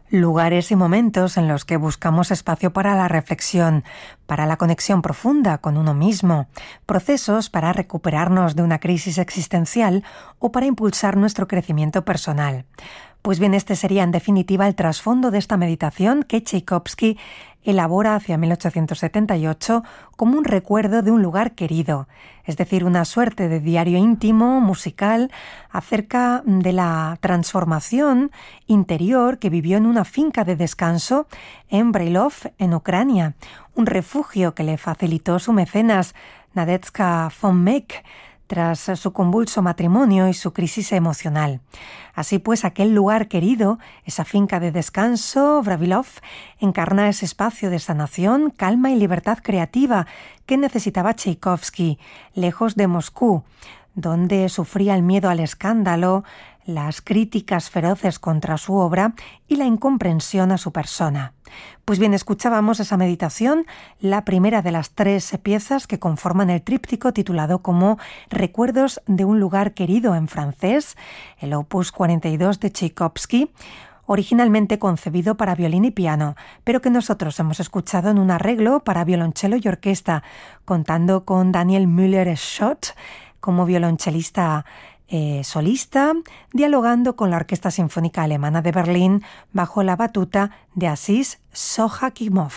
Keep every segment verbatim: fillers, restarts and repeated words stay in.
Lugares y momentos en los que buscamos espacio para la reflexión, para la conexión profunda con uno mismo, procesos para recuperarnos de una crisis existencial o para impulsar nuestro crecimiento personal. Pues bien, este sería en definitiva el trasfondo de esta meditación que Tchaikovsky elabora hacia mil ochocientos setenta y ocho como un recuerdo de un lugar querido, es decir, una suerte de diario íntimo, musical, acerca de la transformación interior que vivió en una finca de descanso en Brylov, en Ucrania, un refugio que le facilitó su mecenas Nadezhda von Meck, tras su convulso matrimonio y su crisis emocional. Así pues, aquel lugar querido, esa finca de descanso, Brylov, encarna ese espacio de sanación, calma y libertad creativa que necesitaba Tchaikovsky, lejos de Moscú, donde sufría el miedo al escándalo, las críticas feroces contra su obra y la incomprensión a su persona. Pues bien, escuchábamos esa meditación, la primera de las tres piezas que conforman el tríptico titulado como Recuerdos de un lugar querido en francés, el opus cuarenta y dos de Tchaikovsky, originalmente concebido para violín y piano, pero que nosotros hemos escuchado en un arreglo para violonchelo y orquesta, contando con Daniel Müller-Schott como violonchelista Eh, solista, dialogando con la Orquesta Sinfónica Alemana de Berlín bajo la batuta de Aziz Sohakimov.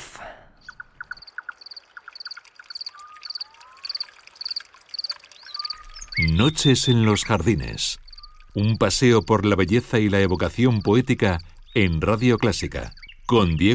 Noches en los jardines. Un paseo por la belleza y la evocación poética en Radio Clásica, con Diego